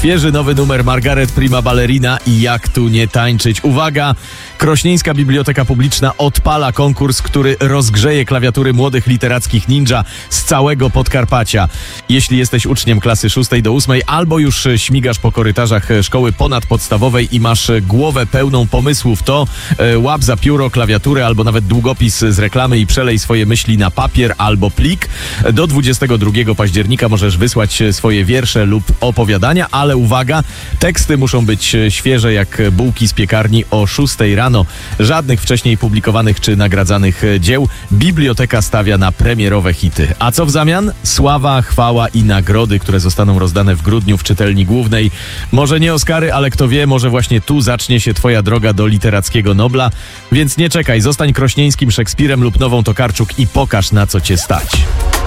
Świeży nowy numer Margaret Prima Ballerina i jak tu nie tańczyć. Uwaga! Krośnieńska Biblioteka Publiczna odpala konkurs, który rozgrzeje klawiatury młodych literackich ninja z całego Podkarpacia. Jeśli jesteś uczniem klasy 6 do 8 albo już śmigasz po korytarzach szkoły ponadpodstawowej i masz głowę pełną pomysłów, to łap za pióro, klawiaturę albo nawet długopis z reklamy i przelej swoje myśli na papier albo plik. Do 22 października możesz wysłać swoje wiersze lub opowiadania, ale uwaga, teksty muszą być świeże jak bułki z piekarni o 6 rano. Żadnych wcześniej publikowanych czy nagradzanych dzieł. Biblioteka stawia na premierowe hity. A co w zamian? Sława, chwała i nagrody, które zostaną rozdane w grudniu w czytelni głównej. Może nie Oscary, ale kto wie, może właśnie tu zacznie się twoja droga do literackiego Nobla. Więc nie czekaj, zostań krośnieńskim Szekspirem lub Nową Tokarczuk i pokaż, na co cię stać.